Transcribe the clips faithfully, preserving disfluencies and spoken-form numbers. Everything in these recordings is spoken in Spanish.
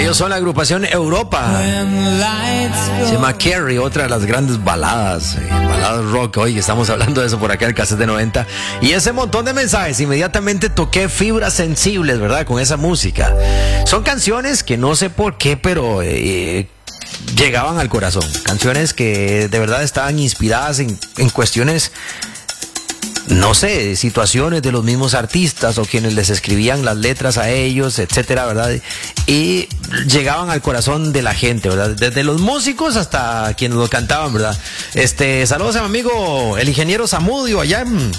Ellos son la agrupación Europa. Se llama Carrie, otra de las grandes baladas, eh, baladas rock. Hoy estamos hablando de eso por acá en el cassette de noventa. Y ese montón de mensajes, inmediatamente toqué fibras sensibles, ¿verdad? Con esa música. Son canciones que no sé por qué, pero eh, llegaban al corazón. Canciones que de verdad estaban inspiradas en, en cuestiones, no sé, situaciones de los mismos artistas o quienes les escribían las letras a ellos, etcétera, ¿verdad? Y llegaban al corazón de la gente, ¿verdad? Desde los músicos hasta quienes lo cantaban, ¿verdad? Este, saludos a mi amigo, el ingeniero Zamudio, allá en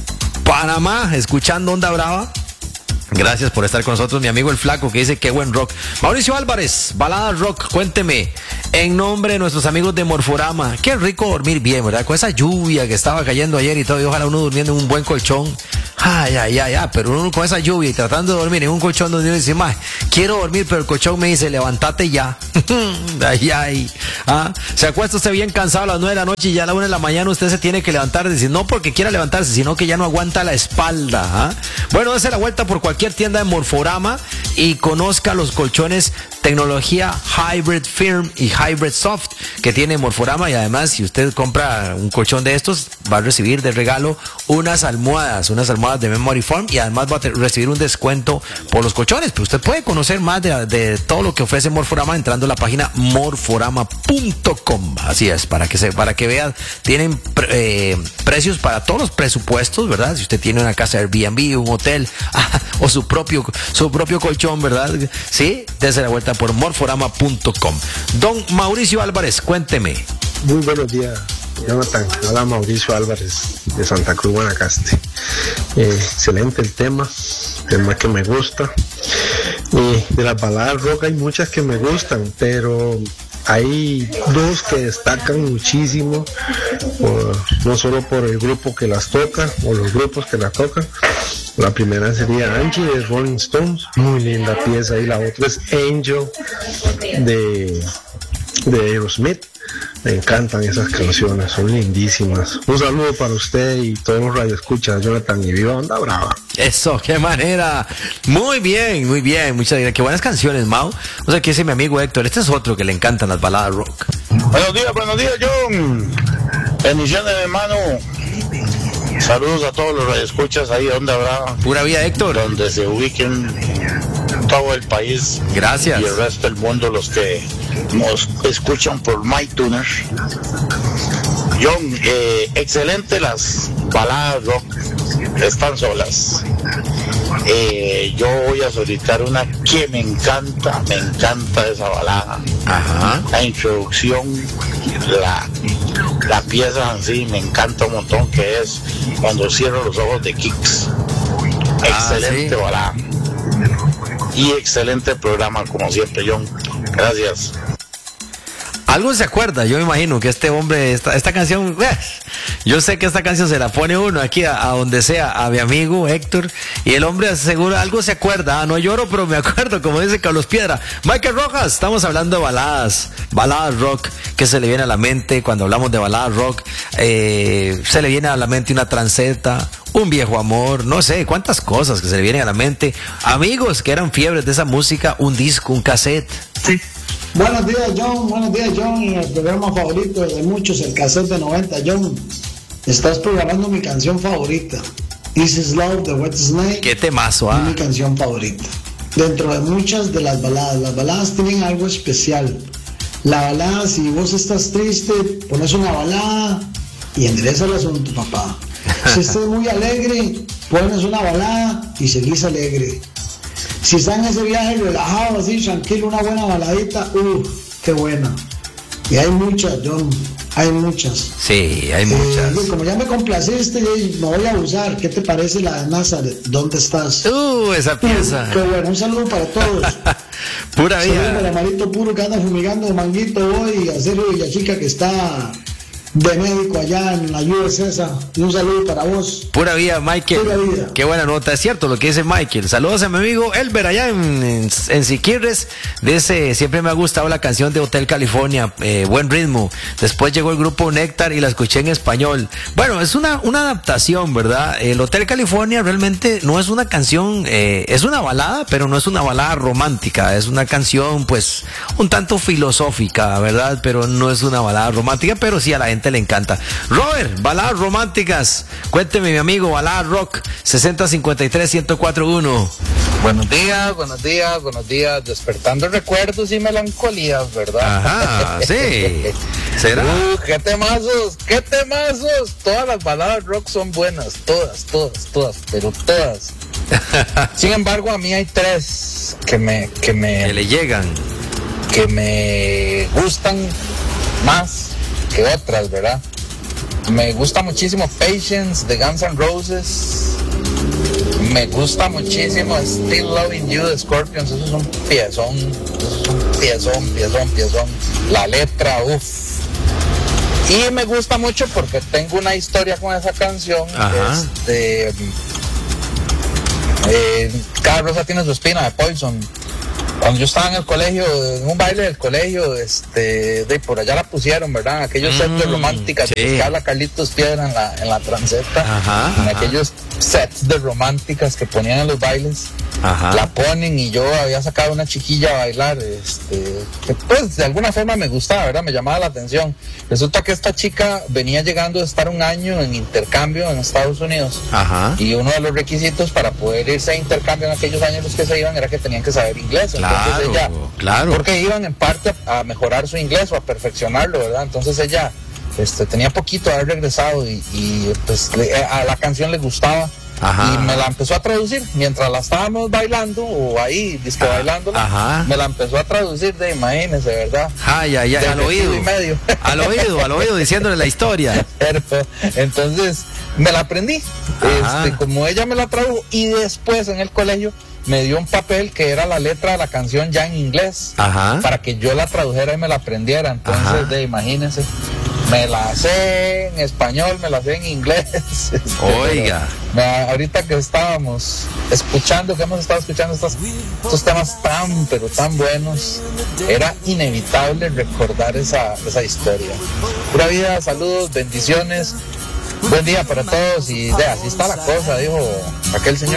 Panamá, escuchando Onda Brava. Gracias por estar con nosotros, mi amigo el Flaco, que dice qué buen rock. Mauricio Álvarez, balada rock, cuénteme, en nombre de nuestros amigos de Morforama. Qué rico dormir bien, ¿verdad? Con esa lluvia que estaba cayendo ayer y todo, y ojalá uno durmiendo en un buen colchón. Ay, ay, ay, ay, pero uno con esa lluvia y tratando de dormir en un colchón donde uno dice, "Mae, quiero dormir", pero el colchón me dice, levántate ya. Ay, ay. ¿Ah? Se acuesta usted bien cansado a las nueve de la noche y ya a la una de la mañana usted se tiene que levantar, decir, no porque quiera levantarse, sino que ya no aguanta la espalda. ¿Ah? Bueno, dése la vuelta por cualquier tienda de Morforama y conozca los colchones tecnología Hybrid Firm y Hybrid Soft que tiene Morforama, y además si usted compra un colchón de estos va a recibir de regalo unas almohadas, unas almohadas de Memory Foam, y además va a recibir un descuento por los colchones. Pero usted puede conocer más de, de todo lo que ofrece Morforama entrando a la página morforama punto com. Así es, para que se, para que vean, tienen eh, precios para todos los presupuestos, ¿verdad? Si usted tiene una casa Airbnb, un hotel ah, o su propio su propio colchón, ¿verdad? Sí, dése la vuelta por morforama punto com. Don Mauricio Álvarez, cuénteme. Muy buenos días, Jonathan. Hola, Mauricio Álvarez de Santa Cruz, Guanacaste. Eh, excelente el tema, tema que me gusta. Eh, de las baladas rock hay muchas que me gustan, pero hay dos que destacan muchísimo, por, no solo por el grupo que las toca o los grupos que las tocan. La primera sería Angie de Rolling Stones, muy linda pieza, y la otra es Angel de, de Aerosmith. Me encantan esas canciones, son lindísimas. Un saludo para usted y todos los radioescuchas, Jonathan, y viva Onda Brava. Eso, qué manera. Muy bien, muy bien, muchas gracias. Qué buenas canciones, Mau. O sea, que dice mi amigo Héctor, este es otro que le encantan las baladas rock. Buenos días, buenos días, John. Bendiciones, hermano. Saludos a todos los radioescuchas ahí de Onda Brava. Pura vida, Héctor. Donde se ubiquen todo el país. Gracias. Y el resto del mundo, los que nos escuchan por MyTuner. John, eh, excelente las baladas rock. Están solas. Eh, yo voy a solicitar una que me encanta, me encanta esa balada. Ajá. La introducción, la, la pieza en sí, me encanta un montón, que es Cuando cierro los ojos de Kicks. Excelente ah, ¿sí? balada. Y excelente programa, como siempre, John. Gracias. Algo se acuerda, yo me imagino que este hombre, esta, esta canción, eh, yo sé que esta canción se la pone uno aquí a, a donde sea, a mi amigo Héctor, y el hombre seguro algo se acuerda. Ah, no lloro, pero me acuerdo, como dice Carlos Piedra. Michael Rojas, estamos hablando de baladas, baladas rock, que se le viene a la mente cuando hablamos de baladas rock. Eh, se le viene a la mente una transeta, un viejo amor, no sé, cuántas cosas que se le vienen a la mente. Amigos que eran fiebres de esa música, un disco, un cassette. Sí. Buenos días, John. Buenos días, John. Y el programa favorito de muchos, el cassette de noventa. John, estás programando mi canción favorita. This Is Love de Whitesnake. Qué temazo, ah. Es mi canción favorita. Dentro de muchas de las baladas. Las baladas tienen algo especial. La balada, si vos estás triste, pones una balada y endereza el asunto, papá. Si estás muy alegre, pones una balada y seguís alegre. Si está en ese viaje relajado, así, tranquilo, una buena baladita, uff, qué buena. Y hay muchas, John, hay muchas. Sí, hay muchas. Eh, como ya me complaciste, me voy a usar. ¿Qué te parece la de Nazaret? ¿Dónde estás? Uh, esa pieza. Uh, qué bueno, un saludo para todos. Pura vida. Saludo para Marito Puro, que anda fumigando Manguito hoy, y a Sergio Villachica, que está de médico allá en la U S S. Y un saludo para vos. Pura vida, Michael. Pura vida. Qué buena nota, es cierto lo que dice Michael. Saludos a mi amigo Elber allá en, en, en Siquirres. De ese, siempre me ha gustado la canción de Hotel California, eh, buen ritmo. Después llegó el grupo Néctar y la escuché en español. Bueno, es una, una adaptación, ¿verdad? El Hotel California realmente no es una canción, eh, es una balada, pero no es una balada romántica. Es una canción, pues, un tanto filosófica, ¿verdad? Pero no es una balada romántica, pero sí a la gente le encanta. Robert, baladas románticas. Cuénteme, mi amigo, balada rock, sesenta cincuenta y tres, ciento cuatro uno. Buenos días, buenos días, buenos días. Despertando recuerdos y melancolías, ¿verdad? Ajá, sí. ¿Será? Uh, qué temazos, qué temazos. Todas las baladas rock son buenas, todas, todas, todas, pero todas. Sin embargo, a mí hay tres que me, que me, que le llegan, que me gustan más que otras, ¿verdad? Me gusta muchísimo Patience de Guns N' Roses. Me gusta muchísimo Still Loving You de Scorpions. Eso es un piezón, eso es un piezón, piezón, piezón. La letra, uff. Y me gusta mucho porque tengo una historia con esa canción. Ajá. Este, eh, Cada rosa tiene su espina, de Poison. Cuando yo estaba en el colegio, en un baile del colegio, este, de por allá la pusieron, ¿verdad? Aquellos mm, sets de románticas, sí. Que habla Carlitos Piedra en la, en la transeta, ajá, en ajá. aquellos sets de románticas que ponían en los bailes, ajá. La ponen y yo había sacado una chiquilla a bailar, este, que pues de alguna forma me gustaba, ¿verdad? Me llamaba la atención. Resulta que esta chica venía llegando de estar un año en intercambio en Estados Unidos, ajá. Y uno de los requisitos para poder irse a intercambio en aquellos años los que se iban era que tenían que saber inglés. Claro, entonces ella, claro. Porque iban en parte a, a mejorar su inglés o a perfeccionarlo, ¿verdad? Entonces ella este, tenía poquito de haber regresado y, y pues le, a la canción le gustaba. Ajá. Y me la empezó a traducir mientras la estábamos bailando o ahí, disque ah, bailándola. Ajá. Me la empezó a traducir, de imagínese, ¿verdad? Ay, ay, ay, al oído. Y medio. Al oído, al oído, diciéndole la historia. Pero, entonces, me la aprendí. Este, como ella me la tradujo y después en el colegio me dio un papel que era la letra de la canción ya en inglés. Ajá. Para que yo la tradujera y me la aprendiera. Entonces, ajá. De imagínense. Me la sé en español, me la sé en inglés. Oiga. Me, ahorita que estábamos escuchando, que hemos estado escuchando estos, estos temas tan, pero tan buenos, era inevitable recordar esa, esa historia. Pura vida, saludos, bendiciones, buen día para todos y de así está la cosa, dijo aquel señor.